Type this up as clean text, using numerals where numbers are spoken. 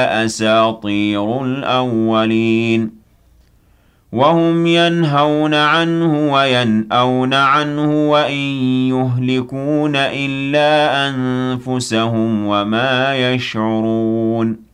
أساطير الأولين وهم ينهون عنه وينأون عنه وإن يهلكون إلا أنفسهم وما يشعرون